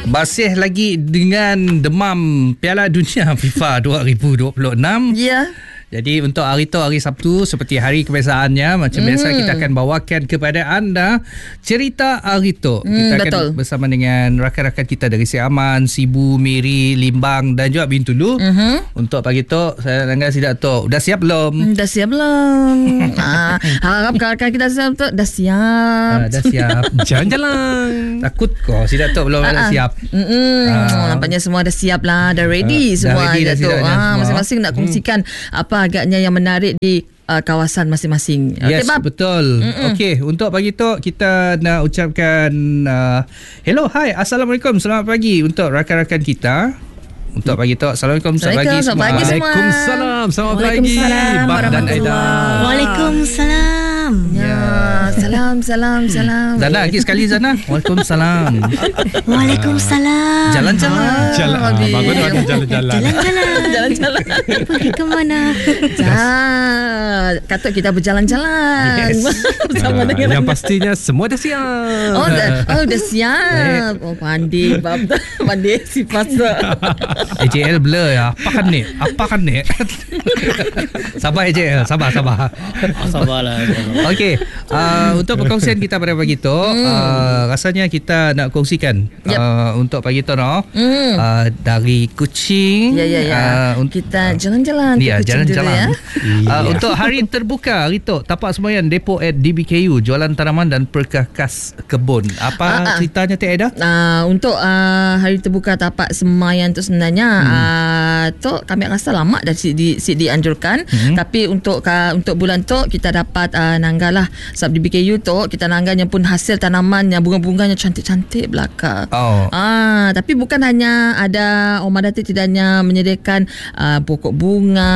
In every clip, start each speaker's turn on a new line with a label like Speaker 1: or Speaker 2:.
Speaker 1: Masih lagi dengan demam Piala Dunia FIFA 2026.
Speaker 2: Ya.
Speaker 1: Jadi untuk hari tu, hari Sabtu, seperti hari kebiasaannya, macam biasa kita akan bawakan kepada anda cerita hari tu. Kita akan bersama dengan rakan-rakan kita dari Siaman, Sibu, Miri, Limbang dan juga Bintulu. Untuk pagi tu, saya dengar si Dato'. Dah siap belum?
Speaker 2: Dah siap belum? Harap rakan kita siap tu. Dah siap.
Speaker 1: Dah siap.
Speaker 3: Jalan-jalan.
Speaker 1: Takut kau si Dato' belum siap.
Speaker 2: Nampaknya semua dah siap lah. Dah ready semua.
Speaker 1: Dah ready dah
Speaker 2: masing-masing nak kongsikan apa agaknya yang menarik di kawasan masing-masing.
Speaker 1: Yes, betul. Okey, untuk pagi tu kita nak ucapkan hello, hi, assalamualaikum, selamat pagi untuk rakan-rakan kita. Untuk pagi tu, assalamualaikum, selamat pagi semua.
Speaker 3: Waalaikumsalam, selamat pagi Bab dan Aida.
Speaker 4: Waalaikumsalam.
Speaker 2: Ya, salam.
Speaker 1: Zana, lagi sekali Zana. Waalaikumsalam.
Speaker 4: Waalaikumsalam.
Speaker 1: Jalan-jalan.
Speaker 3: Bagus ada jalan-jalan.
Speaker 2: Jalan-jalan.
Speaker 4: Pergi ke mana?
Speaker 2: Kata kita berjalan-jalan.
Speaker 1: Yes.
Speaker 2: Bersama dengan
Speaker 3: yang pastinya semua dah siap.
Speaker 2: dah siap. Oh, pandai bab. Pandai si pasal.
Speaker 1: AJL blur ya. Apakan ni? Sabar AJL, sabar.
Speaker 5: Sabarlah.
Speaker 1: Okey, untuk perkongsian kita pada pagi tu, rasanya kita nak kongsikan untuk pagi tu dari Kuching.
Speaker 2: Ya. Kita jalan-jalan ke Kuching dulu ya.
Speaker 1: Untuk hari terbuka hari tu, tapak sembahyang depo at DBKU, jualan tanaman dan perkakas kebun. Apa ceritanya Tek Aida?
Speaker 2: Untuk hari terbuka tapak sembahyang tu sebenarnya tu kami rasa lama dah dianjurkan, tapi untuk bulan tu kita dapat nanggal lah. Sebab di BKU tu kita nangganya pun hasil tanaman yang bunga-bunganya cantik-cantik belaka. Tapi bukan hanya ada Omar Datuk tidak hanya menyediakan pokok bunga,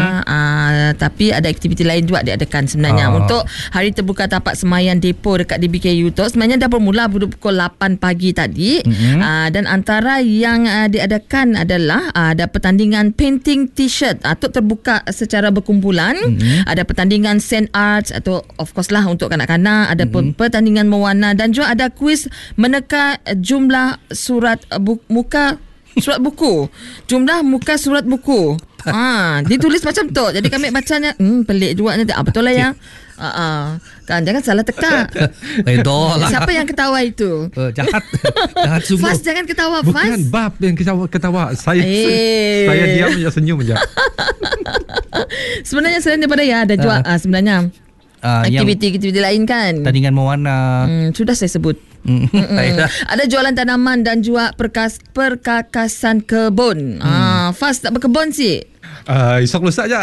Speaker 2: tapi ada aktiviti lain juga diadakan sebenarnya. Untuk hari terbuka tapak sembahyang depo dekat di BKU tu sebenarnya dah bermula pukul 8 pagi tadi. Dan antara yang diadakan adalah ada pertandingan painting t-shirt untuk terbuka secara berkumpulan. Ada pertandingan sand arts atau of course lah untuk kanak-kanak, ada pertandingan mewarna dan juga ada kuis meneka jumlah surat buku. Jumlah muka surat buku. Ditulis macam tu. Jadi kami bacanya pelik juga nanti. Betul lah ya. Kan jangan salah teka. Siapa yang ketawa itu?
Speaker 1: Jahat sungguh.
Speaker 2: Fas, jangan ketawa.
Speaker 3: Bukan Bab yang ketawa. Saya diam je, senyum je.
Speaker 2: Sebenarnya selain daripada ada juga sebenarnya aktiviti lain kan.
Speaker 1: Tandingan mewarna.
Speaker 2: Sudah saya sebut. Ada jualan tanaman dan juga perkakasan kebun. Fas tak berkebun sih.
Speaker 3: Esok lusa je.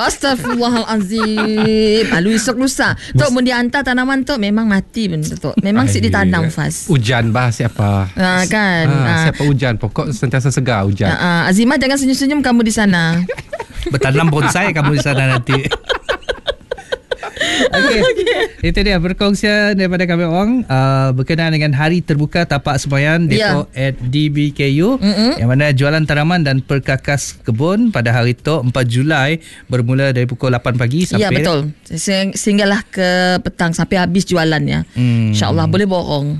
Speaker 2: Astaghfirullahalazim. Esok lusa. Tok mun dihantar tanaman tu memang mati benda tu. Memang si ditanam Fas.
Speaker 3: Hujan bah siapa?
Speaker 2: Kan.
Speaker 3: Siapa hujan? Pokok sentiasa segar hujan.
Speaker 2: Azimah jangan senyum-senyum kamu di sana.
Speaker 1: Bertanam bonsai kamu di sana nanti. Okay. Itu dia perkongsian daripada kami orang berkenaan dengan hari terbuka tapak sembahyang depo at DBKU, yang mana jualan tanaman dan perkakas kebun pada hari tu 4 Julai bermula dari pukul 8 pagi sampai
Speaker 2: betul. Sehinggalah ke petang sampai habis jualannya. InsyaAllah boleh borong.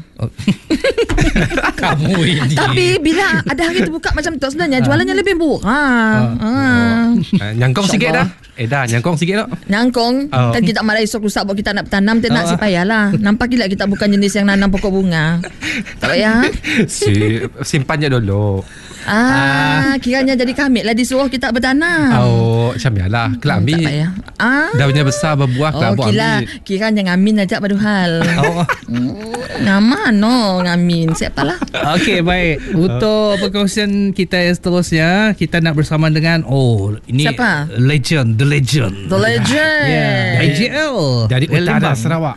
Speaker 1: Kamu ini.
Speaker 2: Tapi bila ada hari terbuka macam tu sebenarnya jualannya lebih murah.
Speaker 3: Nyangkong sikit dah. Dah nyangkong sikit tak?
Speaker 2: Nyangkong. Kan kita marah esok lusa buat kita nak bertanam, kita nak sipayalah. Nampak gila kita bukan jenis yang nanam pokok bunga. Tak payah.
Speaker 3: Simpan je dulu.
Speaker 2: Kiranya jadi kami lah disuruh kita bertanam.
Speaker 3: Macam yalah. Kelak ambil.
Speaker 2: Tak payah.
Speaker 3: Dah punya besar berbuah, kelak buat ambil.
Speaker 2: Kiranya ngamin aja pada hal. Ngaman ngamin. Siapalah.
Speaker 1: Okey, baik. Untuk perkongsian kita yang seterusnya, kita nak bersama dengan ini
Speaker 2: siapa?
Speaker 1: The legend. AJL
Speaker 3: dari utara Sarawak.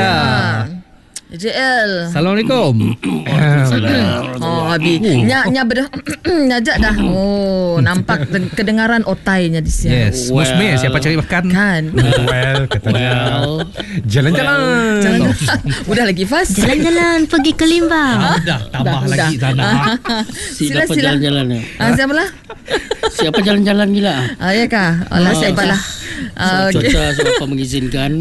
Speaker 2: AJL.
Speaker 1: Assalamualaikum.
Speaker 2: Abi. Nyajak dah. Nampak kedengaran otainya di sini.
Speaker 1: Yes. Musme siapa cari makan
Speaker 2: kan.
Speaker 3: Katanya. Jalan-jalan.
Speaker 2: Udah lagi Fas.
Speaker 4: Jalan-jalan pergi ke Limbang.
Speaker 1: Dah tambah lagi sana.
Speaker 2: Sila.
Speaker 5: Jalan-jalan.
Speaker 2: Siapa lah?
Speaker 5: Siapa jalan-jalan gila?
Speaker 2: Ya kah? Alah siapalah.
Speaker 5: Cuaca sebab mengizinkan.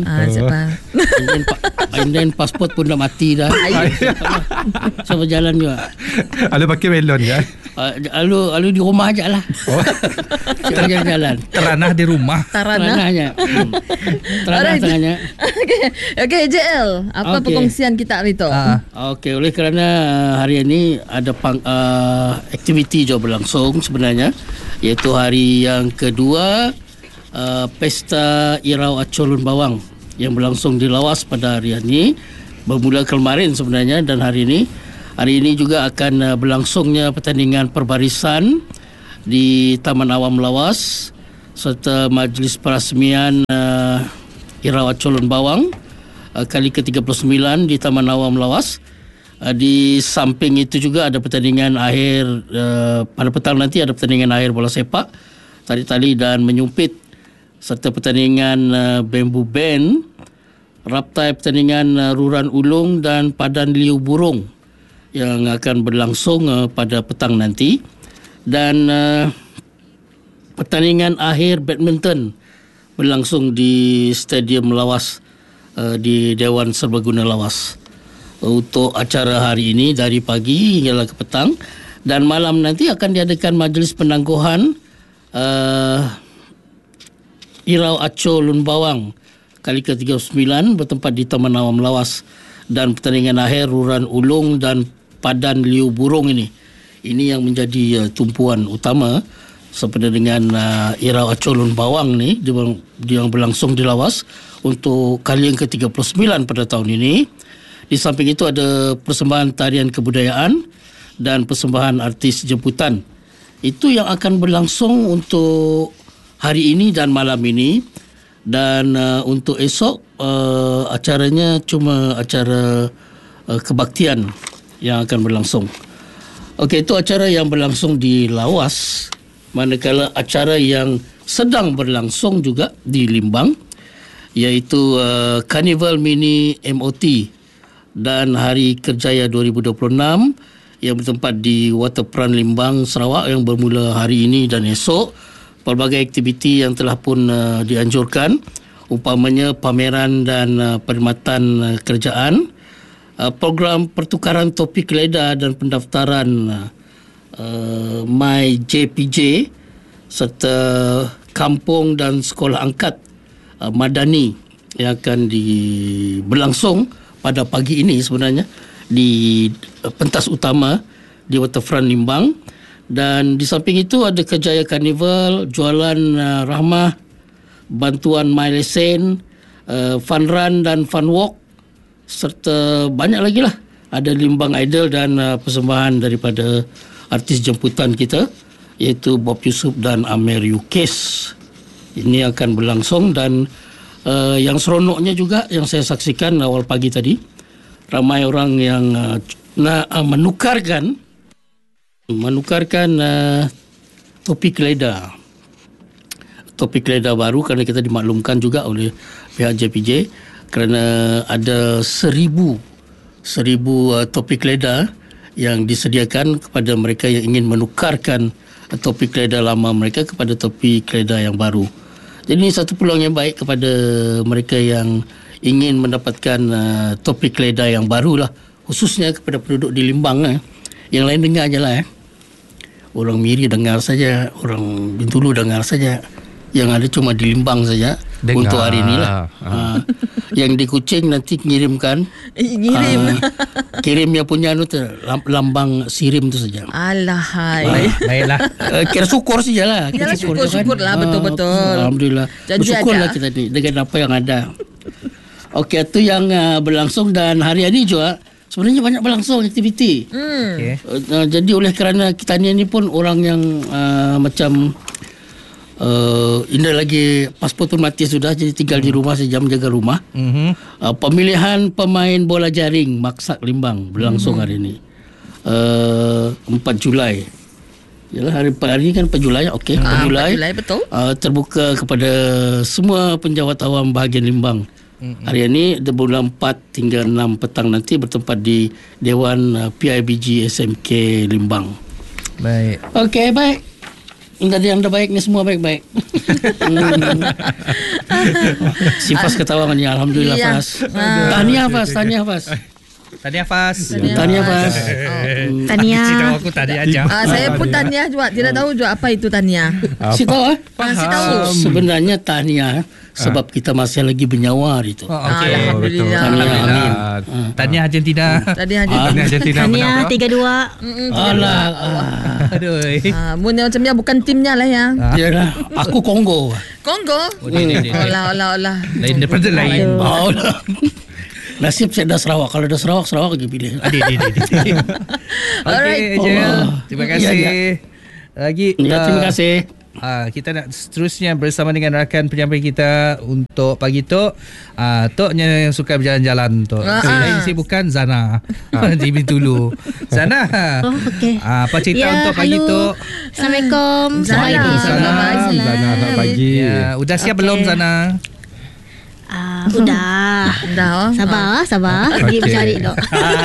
Speaker 5: And then pasport pun dah mati dah. So berjalan juga.
Speaker 3: Alu pakai melon kan?
Speaker 5: Alu di rumah aja lah. Jalan-jalan.
Speaker 1: Teranah di rumah.
Speaker 5: Teranahnya. Teranah tengahnya.
Speaker 2: Okay, JL, apa perkongsian kita hari tu?
Speaker 5: Okey, oleh kerana hari ini ada aktiviti juga berlangsung sebenarnya, iaitu hari yang kedua Pesta Irau Acolun Bawang yang berlangsung di Lawas pada hari ini, bermula kemarin sebenarnya, dan hari ini juga akan berlangsungnya pertandingan perbarisan di Taman Awam Lawas serta majlis perasmian Irau Acolun Bawang kali ke-39 di Taman Awam Lawas. Di samping itu juga ada pertandingan akhir pada petang nanti, ada pertandingan akhir bola sepak, tarik tali dan menyumpit, serta pertandingan bambu band, raptai pertandingan ruran ulung dan padan liu burung yang akan berlangsung pada petang nanti. Dan pertandingan akhir badminton berlangsung di Stadium Lawas di Dewan Serbaguna Lawas. Untuk acara hari ini dari pagi hingga ke petang, dan malam nanti akan diadakan majlis penangguhan Irau Acolun Bawang kali ke-39 bertempat di Taman Awam Lawas, dan pertandingan akhir ruran ulung dan padan liu burung ini yang menjadi tumpuan utama seperti dengan Irau Acolun Bawang ni yang berlangsung di Lawas untuk kali yang ke-39 pada tahun ini. Di samping itu ada persembahan tarian kebudayaan dan persembahan artis jemputan. Itu yang akan berlangsung untuk hari ini dan malam ini. Dan untuk esok acaranya cuma acara kebaktian yang akan berlangsung. Okey, itu acara yang berlangsung di Lawas. Manakala acara yang sedang berlangsung juga di Limbang, iaitu Carnival Mini MOT dan Hari Kerjaya 2026 yang bertempat di Waterfront Limbang, Sarawak, yang bermula hari ini dan esok. Pelbagai aktiviti yang telah pun dianjurkan, umpamanya pameran dan perkhidmatan kerajaan, program pertukaran topi keleda dan pendaftaran MyJPJ, serta kampung dan sekolah angkat Madani yang akan berlangsung pada pagi ini sebenarnya di pentas utama di Waterfront Limbang. Dan di samping itu ada Kerjaya Carnival, jualan rahmah, bantuan My Lesson, fun run dan fun walk, serta banyak lagi lah. Ada Limbang Idol dan persembahan daripada artis jemputan kita, iaitu Bob Yusuf dan Amir Yukis. Ini akan berlangsung. Dan yang seronoknya juga yang saya saksikan awal pagi tadi, ramai orang yang nak menukarkan topi keleda baru, kerana kita dimaklumkan juga oleh pihak JPJ kerana ada 1,000 topi keleda yang disediakan kepada mereka yang ingin menukarkan topi keleda lama mereka kepada topi keleda yang baru. Jadi ini satu peluang yang baik kepada mereka yang ingin mendapatkan topi keleda yang baru lah, khususnya kepada penduduk di Limbang. Yang lain dengar je lah. Orang Miri dengar saja, orang Bintulu dengar saja. Yang ada cuma di Limbang saja dengar untuk hari ini lah. Yang di Kuching nanti kirimkan. Kirimnya punya lambang sirim tu saja.
Speaker 2: Alahai.
Speaker 1: Baiklah.
Speaker 5: Kira syukur saja lah.
Speaker 2: Syukur lah, betul-betul.
Speaker 5: Alhamdulillah. Bersyukurlah kita ni dengan apa yang ada. Okey, itu yang berlangsung. Dan hari ini juga sebenarnya banyak berlangsung aktiviti. Okay. Jadi oleh kerana kita ni pun orang yang macam indah lagi, pasport pun mati sudah, jadi tinggal di rumah saja, menjaga rumah. Pemilihan pemain bola jaring Maksak Limbang berlangsung hari ini, 4 Julai. Yalah, hari ini kan 4 Julai. Okey, 4 Julai
Speaker 2: betul.
Speaker 5: Terbuka kepada semua penjawat awam bahagian Limbang. Hari ini bulan 4 hingga 6 petang nanti bertempat di Dewan PIBG SMK Limbang.
Speaker 1: Baik.
Speaker 5: Okey, baik. Dari anda baik ni semua baik-baik. Si Fas ketawa ni, alhamdulillah Fas. Tahniah Fas.
Speaker 1: Tahniah Fas.
Speaker 5: Tahniah Fas.
Speaker 4: Tahniah.
Speaker 1: Cerita aku tahniah aja.
Speaker 2: Saya pun tahniah juga. Tidak tahu juga apa itu tahniah.
Speaker 5: Si tahu
Speaker 2: Si tahu.
Speaker 5: Sebenarnya tahniah sebab kita masih lagi bernyawa hari itu.
Speaker 1: Okey.
Speaker 2: Alhamdulillah.
Speaker 5: Amin.
Speaker 1: Tahniah Argentina.
Speaker 2: Tahniah
Speaker 3: Argentina
Speaker 4: Tahniah
Speaker 3: menang.
Speaker 4: 3-2.
Speaker 5: Alah.
Speaker 1: Aduh.
Speaker 2: Mun macam ni bukan timnya lah ya.
Speaker 5: Yalah, aku Kongo.
Speaker 2: Kongo. Olah.
Speaker 1: Lain daripada lain.
Speaker 5: Alah. Nasib saya dah Sarawak. Kalau dah Sarawak lagi pilih.
Speaker 1: Adik.
Speaker 2: Alright.
Speaker 1: Okey, Angel. Terima kasih.
Speaker 5: Ya.
Speaker 1: Lagi.
Speaker 5: Terima kasih.
Speaker 1: Kita nak seterusnya bersama dengan rakan penyampai kita untuk pagi tu. Toknya yang suka berjalan-jalan tu. Lain si bukan Zana di Bintulu. Zana.
Speaker 4: Oh, okey.
Speaker 1: Apa cerita untuk pagi tu?
Speaker 4: Assalamualaikum.
Speaker 2: Waalaikumsalam.
Speaker 3: Selamat pagi.
Speaker 1: Ya, udah siap belum Zana?
Speaker 4: Udah.
Speaker 2: Dah.
Speaker 4: Sabar. Pergi bercari dok.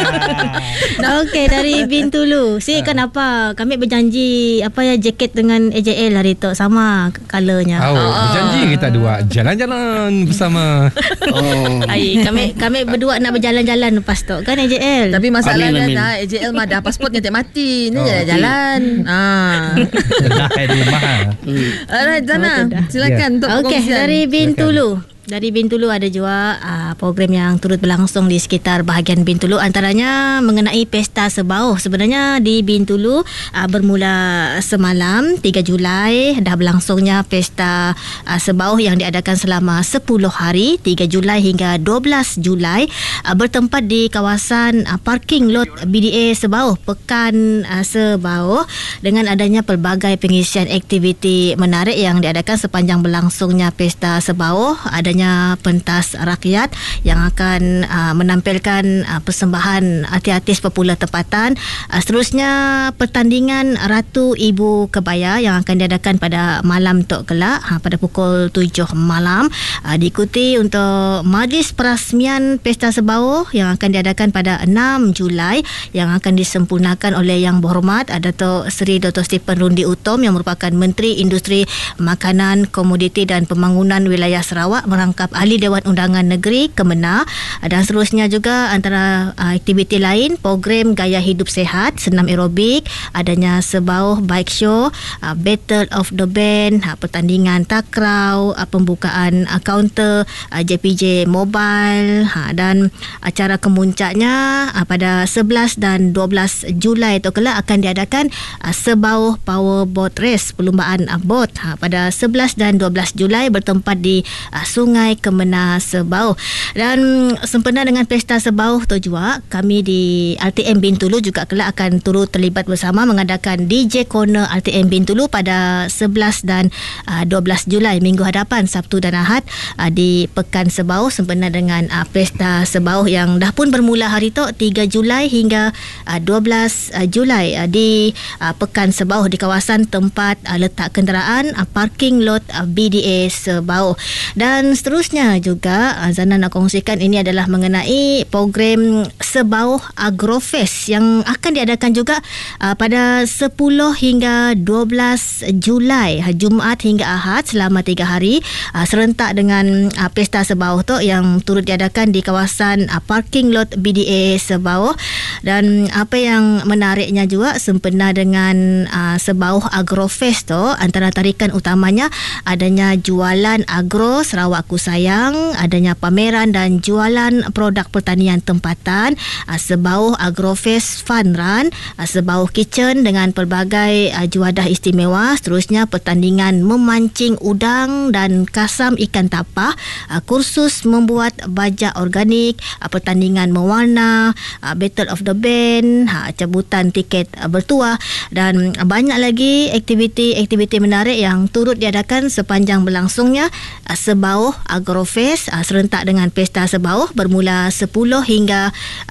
Speaker 4: Okey, dari Bintulu. Kenapa? Kami berjanji jaket dengan AJL hari tu sama colornya.
Speaker 3: Berjanji kita dua jalan-jalan bersama.
Speaker 4: Kami berdua nak berjalan-jalan lepas tu kan AJL.
Speaker 2: Tapi masalahnya
Speaker 5: Amin.
Speaker 2: dah AJL mah dah pasportnya tak mati. Ni jalan.
Speaker 1: Dah kayak di rumah.
Speaker 2: Alright Zana, silakan untuk
Speaker 4: Okey,
Speaker 2: perkongsian.
Speaker 4: dari Bintulu. Dari Bintulu ada juga program yang turut berlangsung di sekitar bahagian Bintulu, antaranya mengenai Pesta Sebauh. Sebenarnya di Bintulu bermula semalam 3 Julai dah berlangsungnya Pesta Sebauh yang diadakan selama 10 hari 3 Julai hingga 12 Julai bertempat di kawasan parking lot BDA Sebauh, Pekan Sebauh, dengan adanya pelbagai pengisian aktiviti menarik yang diadakan sepanjang berlangsungnya Pesta Sebauh. Adanya pentas rakyat yang akan menampilkan persembahan artis-artis popular tempatan. Seterusnya pertandingan Ratu Ibu Kebaya yang akan diadakan pada malam tok kelak pada pukul 7 malam. Diikuti untuk majlis perasmian Pesta Sebauh yang akan diadakan pada 6 Julai yang akan disempurnakan oleh Yang Berhormat Dato' Seri Dr. Stephen Rundi Utom yang merupakan Menteri Industri Makanan, Komoditi dan Pembangunan Wilayah Sarawak, merangkap Ahli Dewan Undangan Negeri Kemenar. Dan seterusnya juga antara aktiviti lain, program Gaya Hidup Sehat, senam aerobik, adanya Sebauh Bike Show, Battle of the Band, pertandingan takraw, pembukaan kaunter JPJ Mobile, dan acara kemuncaknya pada 11 dan 12 Julai itu kelak akan diadakan Sebauh Power Boat Race, perlumbaan bot pada 11 dan 12 Julai bertempat di Sungai Kemenar Sebauh. Dan sempena dengan Pesta Sebauh tu juga, kami di RTM Bintulu juga kelak akan turut terlibat bersama mengadakan DJ Corner RTM Bintulu pada 11 dan 12 Julai minggu hadapan, Sabtu dan Ahad, di Pekan Sebauh sempena dengan Pesta Sebauh yang dah pun bermula hari tu 3 Julai hingga 12 Julai di Pekan Sebauh di kawasan tempat letak kenderaan parking lot BDA Sebauh. Dan seterusnya juga Zana nak kongsikan ini adalah mengenai program Sebauh Agrofest yang akan diadakan juga pada 10 hingga 12 Julai, Jumaat hingga Ahad selama 3 hari serentak dengan Pesta Sebauh tu yang turut diadakan di kawasan parking lot BDA Sebauh. Dan apa yang menariknya juga sempena dengan Sebauh Agrofest tu, antara tarikan utamanya adanya jualan agro Sarawakku Sayang, adanya pameran dan jualan produk pertanian tempatan, Sebauh Agrofest Fun Run, Sebauh Kitchen dengan pelbagai juadah istimewa, seterusnya pertandingan memancing udang dan kasam ikan tapah, kursus membuat bajak organik, pertandingan mewarna, Battle of the Band, cabutan tiket bertuah dan banyak lagi aktiviti-aktiviti menarik yang turut diadakan sepanjang berlangsungnya Sebauh Agrofest serentak dengan Pesta Sebauh bermula 10 hingga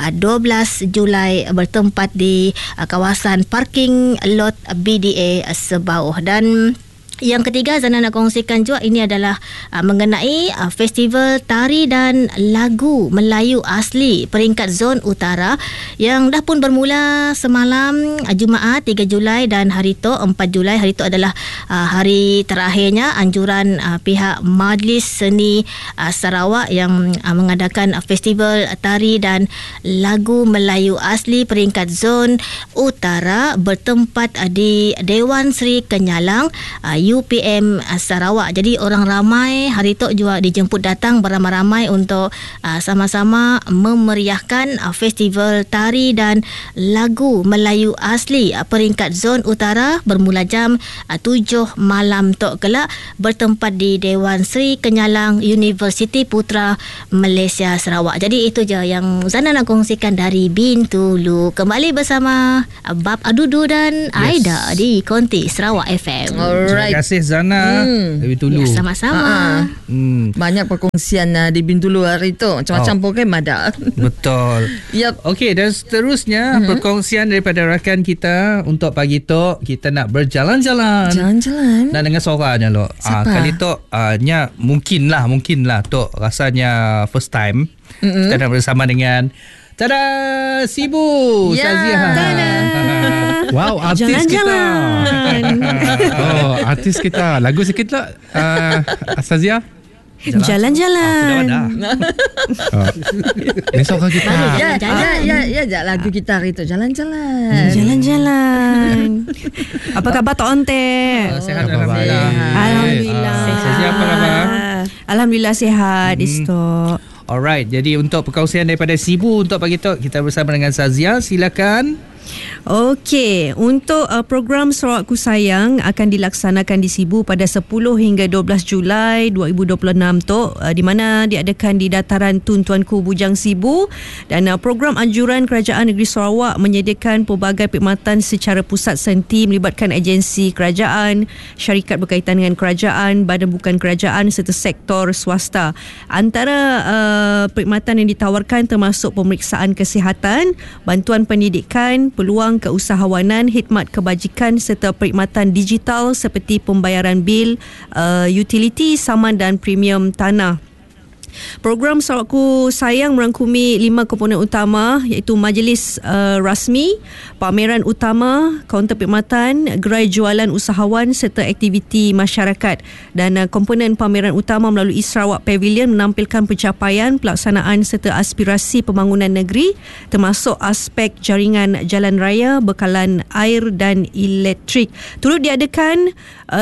Speaker 4: 12 Julai bertempat di kawasan parking lot BDA Sebauh. Dan Yang ketiga, Zana nak kongsikan juga, ini adalah mengenai festival tari dan lagu Melayu asli peringkat zon utara yang dah pun bermula semalam Jumaat 3 Julai dan hari tu 4 Julai. Hari tu adalah hari terakhirnya anjuran pihak Majlis Seni Sarawak yang mengadakan festival tari dan lagu Melayu asli peringkat zon utara bertempat di Dewan Seri Kenyalang UPM Sarawak. Jadi orang ramai hari tu juga dijemput datang beramai-ramai untuk sama-sama memeriahkan festival tari dan lagu Melayu asli peringkat zon utara bermula jam 7 malam tu kelak bertempat di Dewan Seri Kenyalang Universiti Putra Malaysia Sarawak. Jadi itu je yang Zana nak kongsikan dari Bintulu. Kembali bersama Bab Adudu dan Aida di Konti Sarawak FM.
Speaker 2: Alright.
Speaker 1: Terima kasih Zana dari Tulu.
Speaker 4: Ya, sama-sama.
Speaker 2: Banyak perkongsian di Bintulu hari tu. Macam-macam program ada.
Speaker 1: Betul.
Speaker 2: Yep.
Speaker 1: Okey, dan seterusnya perkongsian daripada rakan kita untuk pagi tu kita nak berjalan-jalan.
Speaker 2: Jalan-jalan.
Speaker 1: Dan dengan suaranya lo. Kali tu nya mungkinlah tok rasanya first time. Kita nak bersama dengan tada Sibu Saziah.
Speaker 3: Wow, artis kita. Artis kita. Lagu sikit lah Saziah.
Speaker 6: Jalan-jalan.
Speaker 3: Besok kita.
Speaker 2: Ya, lagu kita hari tu. Jalan-jalan.
Speaker 6: Jalan-jalan. Apa khabar Tok Onte?
Speaker 1: Sihat alhamdulillah.
Speaker 6: Alhamdulillah.
Speaker 1: Saziah apa khabar?
Speaker 6: Alhamdulillah sihat Istok.
Speaker 1: Alright, jadi untuk perkongsian daripada Sibu untuk pagi tu kita bersama dengan Saziah. Silakan.
Speaker 6: Okey, untuk program Sarawakku Sayang akan dilaksanakan di Sibu pada 10 hingga 12 Julai 2026 tu, di mana diadakan di Dataran Tun Tuanku Bujang Sibu, dan program anjuran Kerajaan Negeri Sarawak menyediakan pelbagai perkhidmatan secara pusat senti melibatkan agensi kerajaan, syarikat berkaitan dengan kerajaan, badan bukan kerajaan serta sektor swasta. Antara perkhidmatan yang ditawarkan termasuk pemeriksaan kesihatan, bantuan pendidikan, peluang keusahawanan, khidmat kebajikan serta perkhidmatan digital seperti pembayaran bil, utiliti, saman dan premium tanah. Program Sarawakku Sayang merangkumi 5 komponen utama, iaitu majlis rasmi, pameran utama, kaunter perkhidmatan, gerai jualan usahawan serta aktiviti masyarakat. Dan komponen pameran utama melalui Sarawak Pavilion menampilkan pencapaian, pelaksanaan serta aspirasi pembangunan negeri, termasuk aspek jaringan jalan raya, bekalan air dan elektrik. Turut diadakan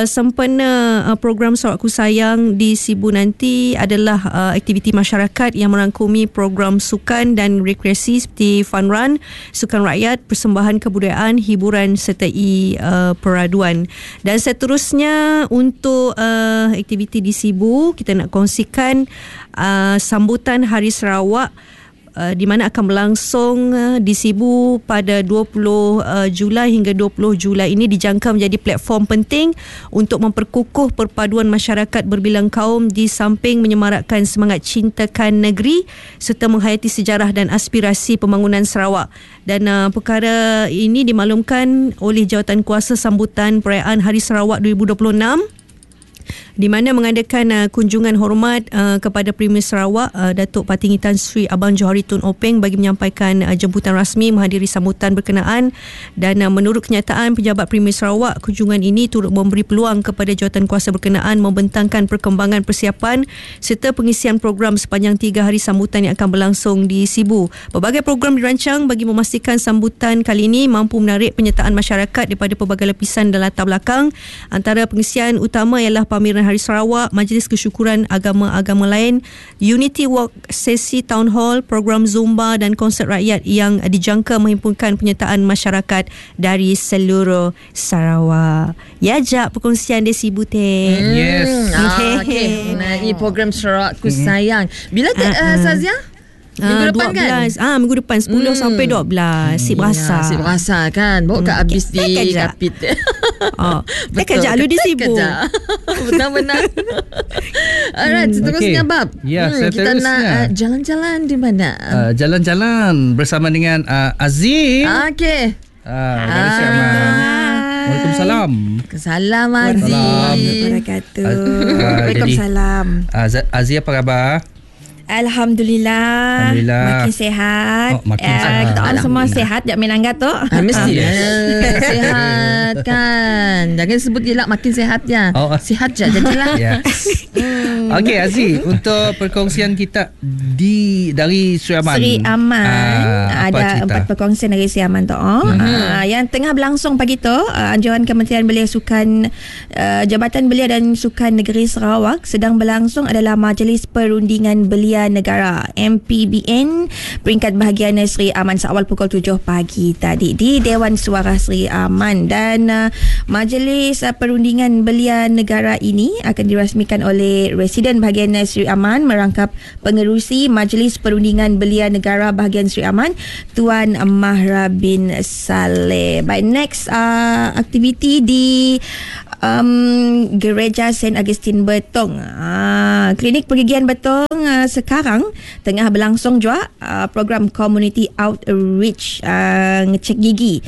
Speaker 6: sempena program Sarawakku Sayang di Sibu nanti adalah aktiviti masyarakat yang merangkumi program sukan dan rekreasi seperti fun run, sukan rakyat, persembahan kebudayaan, hiburan serta peraduan. Dan seterusnya untuk aktiviti di Sibu, kita nak kongsikan sambutan Hari Sarawak di mana akan berlangsung di Sibu pada 20 Julai hingga 20 Julai ini dijangka menjadi platform penting untuk memperkukuh perpaduan masyarakat berbilang kaum di samping menyemarakkan semangat cintakan negeri serta menghayati sejarah dan aspirasi pembangunan Sarawak. Dan perkara ini dimaklumkan oleh Jawatankuasa Sambutan Perayaan Hari Sarawak 2026, di mana mengadakan kunjungan hormat kepada Premier Sarawak Datuk Patinggi Tan Sri Abang Johari Tun Openg bagi menyampaikan jemputan rasmi menghadiri sambutan berkenaan. Dan menurut kenyataan Pejabat Premier Sarawak, kunjungan ini turut memberi peluang kepada jawatankuasa berkenaan membentangkan perkembangan persiapan serta pengisian program sepanjang 3 hari sambutan yang akan berlangsung di Sibu. Pelbagai program dirancang bagi memastikan sambutan kali ini mampu menarik penyertaan masyarakat daripada pelbagai lapisan dan latar belakang. Antara pengisian utama ialah pameran Hari Sarawak, majlis kesyukuran agama-agama lain, Unity Walk, sesi Town Hall, program Zumba dan konsert rakyat yang dijangka menghimpunkan penyertaan masyarakat dari seluruh Sarawak. Ya, jak perkongsian di Sibu teh.
Speaker 1: Yes.
Speaker 2: Okay. Mengenai program Sarawakku Sayang. Bila Saziah? Minggu depan
Speaker 6: 12, kan? Minggu depan 10 sampai 12. Sip rasa.
Speaker 2: Sip rasa kan. Bawa kat habis di kapit.
Speaker 6: Kejap lu di Sibu.
Speaker 2: Benar-benar. Alright, seterusnya Bab.
Speaker 1: Ya,
Speaker 2: kita
Speaker 1: seterusnya.
Speaker 2: nak jalan-jalan di mana?
Speaker 1: Jalan-jalan bersama dengan Aziz.
Speaker 2: Okey.
Speaker 1: Dari Syamah. Waalaikumsalam.
Speaker 2: Salam Aziz.
Speaker 7: Wabarakatuh. Waalaikumsalam.
Speaker 1: Aziz apa khabar?
Speaker 7: Alhamdulillah. Makin sihat.
Speaker 1: Makin sihat.
Speaker 7: Kita orang semua sihat. Jak main anggat tu.
Speaker 2: Mesti sihat kan. Jangan sebut gelak makin sihat ya. Sihat je jadilah.
Speaker 1: Okey Aziz, untuk perkongsian kita dari Sri Aman.
Speaker 7: Sri Aman. Ada 4 perkongsian dari Sri Aman tu. Yang tengah berlangsung pagi tu, anjuran Kementerian Belia Sukan Jabatan Belia dan Sukan Negeri Sarawak sedang berlangsung adalah Majlis Perundingan Belia Negara MPBN peringkat bahagian Sri Aman seawal pukul 7 pagi tadi di Dewan Suara Sri Aman. Dan Majlis Perundingan Belia Negara ini akan dirasmikan oleh Residen bahagian Sri Aman merangkap pengerusi Majlis Perundingan Belia Negara bahagian Sri Aman Tuan Mahra bin Saleh. Baik, next aktiviti di Gereja St. Augustine Betong. Klinik pergigian Betong sekarang tengah berlangsung juga program Community Outreach ngecek gigi.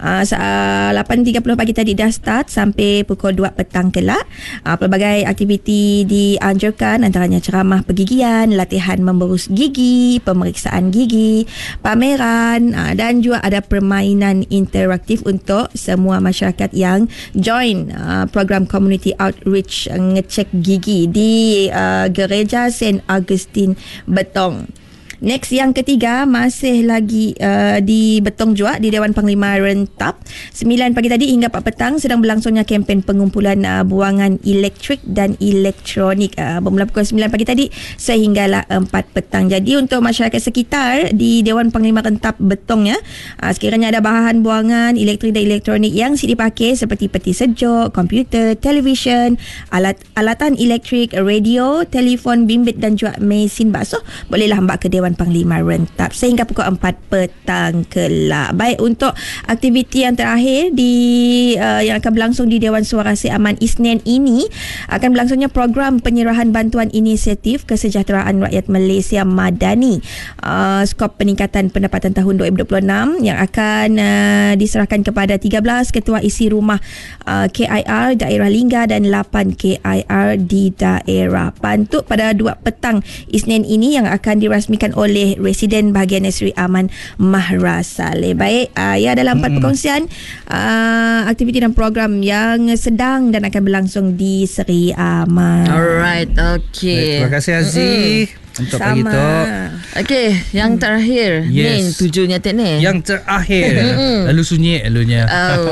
Speaker 7: 8.30 pagi tadi dah start sampai pukul 2 petang kelak. Pelbagai aktiviti dianjurkan, antaranya ceramah pergigian, latihan memberus gigi, pemeriksaan gigi, pameran dan juga ada permainan interaktif untuk semua masyarakat yang join program Community Outreach ngecek gigi di Gereja St. Augustine Betong. Next, yang ketiga masih lagi di Betong juga di Dewan Panglima Rentap. 9 pagi tadi hingga 4 petang sedang berlangsungnya kempen pengumpulan buangan elektrik dan elektronik bermula pukul 9 pagi tadi sehinggalah 4 petang. Jadi untuk masyarakat sekitar di Dewan Panglima Rentap Betong sekiranya ada bahan buangan elektrik dan elektronik yang siap dipakai seperti peti sejuk, komputer, televisyen, alatan elektrik, radio, telefon bimbit dan juga mesin basuh, bolehlah hamba ke Dewan Panglima Rentap sehingga pukul 4 petang kelak. Baik, untuk aktiviti yang terakhir yang akan berlangsung di Dewan Suara Sri Aman Isnin ini akan berlangsungnya program penyerahan bantuan inisiatif kesejahteraan rakyat Malaysia Madani skop peningkatan pendapatan tahun 2026 yang akan diserahkan kepada 13 ketua isi rumah KIR daerah Lingga dan 8 KIR di daerah Pantuk pada 2 petang Isnin ini yang akan dirasmikan oleh Residen bahagian Sri Aman Mahra Saleh. Baik, dalam 4 perkongsian aktiviti dan program yang sedang dan akan berlangsung di Sri Aman.
Speaker 2: Alright, okay.
Speaker 1: Terima kasih Aziz untuk pagi tu.
Speaker 2: Okey, yang terakhir ni tujuhnya ni.
Speaker 1: Yang terakhir. Lalu sunyi elunya.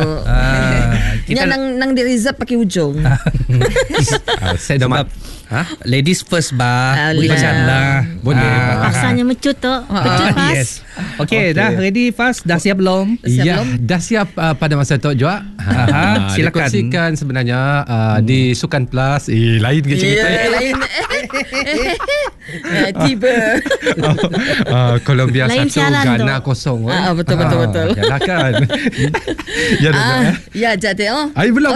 Speaker 2: Kita nang di reserve pakai hujung.
Speaker 3: Saya dah
Speaker 1: ladies first boleh macamlah.
Speaker 3: Boleh.
Speaker 4: Pasalnya mecut tu. Mecut pas.
Speaker 1: Yes. Okey, dah ready fast? Dah siap belum?
Speaker 3: Ya, dah siap pada masa tu juga.
Speaker 1: Silakan.
Speaker 3: Dikongsikan sebenarnya di Sukan Plus. Lain ke cerita?
Speaker 2: Lain. Tiba.
Speaker 3: Colombia 1, Ghana 0.
Speaker 2: Betul.
Speaker 3: Yalah kan.
Speaker 2: Ya, jadi
Speaker 3: belum.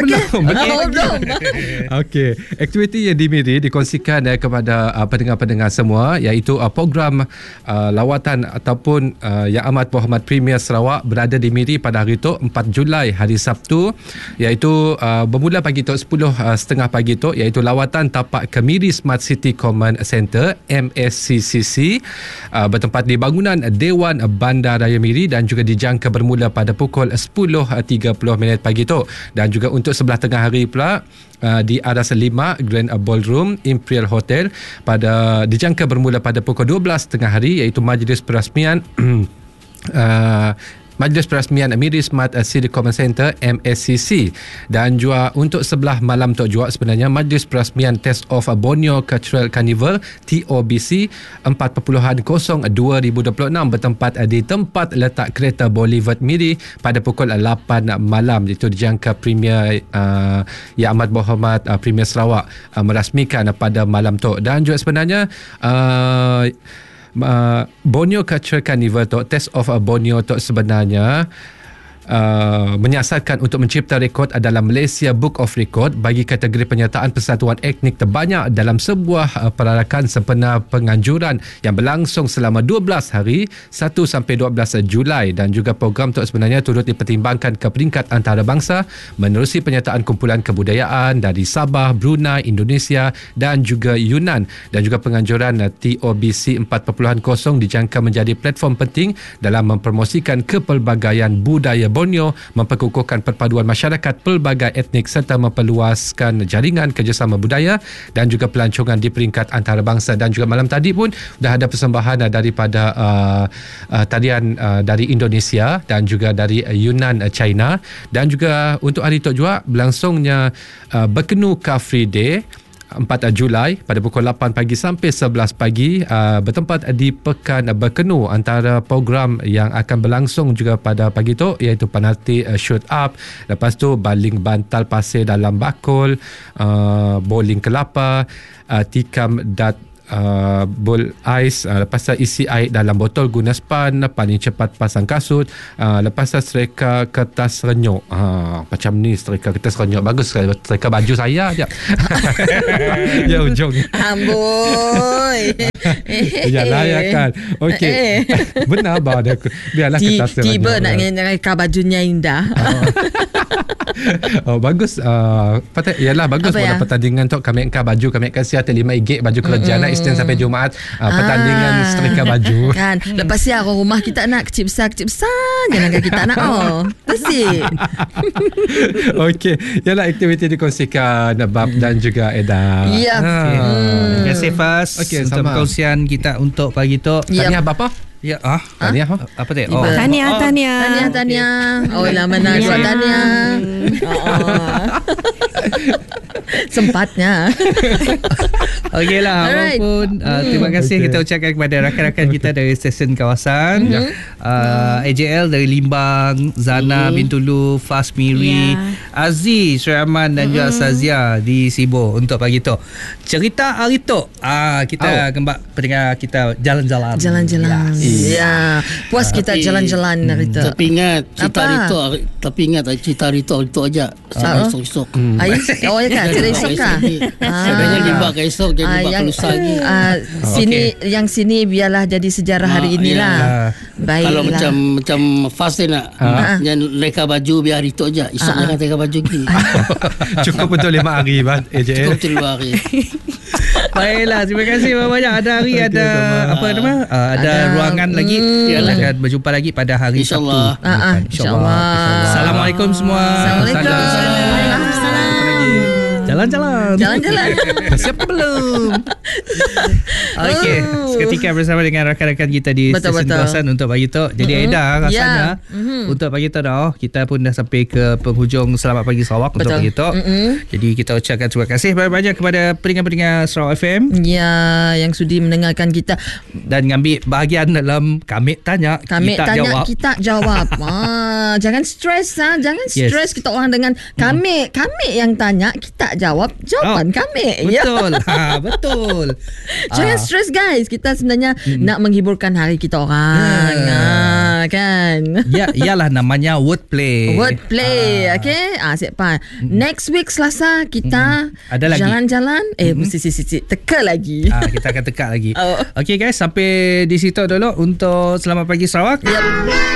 Speaker 3: Okey, aktiviti yang dimiri dikongsikan kepada pendengar-pendengar semua iaitu program lawatan ataupun Yang Amat Berhormat Premier Sarawak berada di Miri pada hari itu 4 Julai hari Sabtu, iaitu bermula pagi tu 10.30 pagi tu, iaitu lawatan tapak ke Miri Smart City Command Center MSCCC bertempat di bangunan Dewan Bandaraya Miri dan juga dijangka bermula pada pukul 10.30 pagi tu. Dan juga untuk sebelah tengah hari pula di Aras 5 Grand Ballroom Imperial Hotel dijangka bermula pada pukul 12 tengah hari, iaitu majlis perasmian Majlis Perasmian Miri Smart City Command Center MSCC. Dan juga untuk sebelah malam tu juga sebenarnya Majlis Perasmian Test of Borneo Cultural Carnival TOBC 4.0 2026 bertempat di tempat letak kereta Boulevard Miri pada pukul 8 malam. Itu dijangka Premier Yang Amat Berhormat Premier Sarawak merasmikan pada malam tu. Dan juga sebenarnya Borneo Cultural Carnival tu, Test of Borneo tu sebenarnya menyasarkan untuk mencipta rekod adalah Malaysia Book of Record bagi kategori penyertaan persatuan etnik terbanyak dalam sebuah perarakan sempena penganjuran yang berlangsung selama 12 hari 1 sampai 12 Julai, dan juga program itu sebenarnya turut dipertimbangkan ke peringkat antarabangsa menerusi penyertaan kumpulan kebudayaan dari Sabah, Brunei, Indonesia dan juga Yunnan, dan juga penganjuran TOBC 4.0 dijangka menjadi platform penting dalam mempromosikan kepelbagaian budaya Borneo, memperkukuhkan perpaduan masyarakat pelbagai etnik serta memperluaskan jaringan kerjasama budaya dan juga pelancongan di peringkat antarabangsa. Dan juga malam tadi pun dah ada persembahan daripada tarian dari Indonesia dan juga dari Yunnan, China. Dan juga untuk hari itu juga berlangsungnya Berkenu Car Free Day 4 Julai pada pukul 8 pagi sampai 11 pagi bertempat di Pekan Berkenu. Antara program yang akan berlangsung juga pada pagi tu iaitu penalti shoot up, lepas tu baling bantal pasir dalam bakul, bowling kelapa, tikam bowl ais, lepas tu isi air dalam botol guna span, paling cepat pasang kasut, lepas tu serika kertas renyuk. Macam ni serika kertas renyuk, bagus serika baju saya je. Ya ujung.
Speaker 2: Amboi.
Speaker 3: Yalah ya kan. Okey. Benar bah ada. Biarlah kertas renyuk.
Speaker 2: Tiba nak reka bajunya indah.
Speaker 3: Oh bagus. Yalah bagus pada pertandingan tu kami angkat baju, kami akan siap terima IG baju kerja nak Isnin sampai Jumaat, pertandingan setrika baju
Speaker 2: kan. Lepas ni orang rumah kita nak kecil besar jangan kita nak bersih.
Speaker 3: Okey, yalah aktiviti dikongsikan Bab dan juga Eda.
Speaker 2: Ya.
Speaker 1: Terima kasih Fas untuk perkongsian kita untuk pagi tu.
Speaker 3: Tahniah bapa.
Speaker 1: Ya,
Speaker 3: tahniah
Speaker 1: apa tu?
Speaker 6: Tahniah.
Speaker 2: Oh, lama nak buat tahniah. Sempatnya.
Speaker 1: Okeylah, walaupun terima kasih kita ucapkan kepada rakan-rakan kita dari stesen kawasan, AJL dari Limbang, Zana Bintulu, Fas Miri, Aziz, Syaman dan juga Sazia di Sibo untuk pagi tu. Cerita hari tu, kita kembali pendengar kita jalan-jalan.
Speaker 2: Ya, puas kita jalan-jalan hari tu.
Speaker 5: Tapi ingat cerita hari tu aja. Esok-esok.
Speaker 2: Oh ya kan, cerita esok kan.
Speaker 5: Sebenarnya limbah ke esok jadi limbah lusa lagi.
Speaker 2: Sini yang sini biarlah jadi sejarah hari inilah.
Speaker 5: Kalau
Speaker 2: Baiklah.
Speaker 5: macam fast nak yang reka baju biar hari tu aja. Esok jangan reka baju lagi.
Speaker 3: Cukup untuk 5 hari bang AJL.
Speaker 5: Cukup untuk 5 hari.
Speaker 1: Baiklah, terima kasih banyak. Ada hari ada apa nama? Ada ruangan lagi. Kita akan berjumpa lagi pada hari Sabtu.
Speaker 2: InsyaAllah.
Speaker 1: Assalamualaikum semua.
Speaker 2: Waalaikumsalam.
Speaker 1: Jalan-jalan. Siap belum? Okey, seketika bersama dengan rakan-rakan kita di stesen kawasan untuk pagi tu. Jadi Aida rasanya untuk pagi tu dah kita pun dah sampai ke penghujung Selamat Pagi Sarawak untuk pagi tu. Jadi kita ucapkan terima kasih banyak-banyak kepada pendengar-pendengar Sarawak FM.
Speaker 2: Ya, yang sudi mendengarkan kita
Speaker 1: dan mengambil bahagian dalam kami tanya,
Speaker 2: kita jawab. Jangan stres stres kita orang dengan kami yang tanya, kita jawab jawapan kami.
Speaker 1: Betul. Betul.
Speaker 2: Jangan stres guys. Kita sebenarnya nak menghiburkan hari kita orang. Kan?
Speaker 1: Ya, iyalah namanya wordplay.
Speaker 2: Okey. Siapa? Next week Selasa kita
Speaker 1: ada lagi
Speaker 2: jalan-jalan. Mesti teka lagi.
Speaker 1: Kita akan teka lagi. Okey guys, sampai di situ dulu untuk Selamat Pagi Sarawak.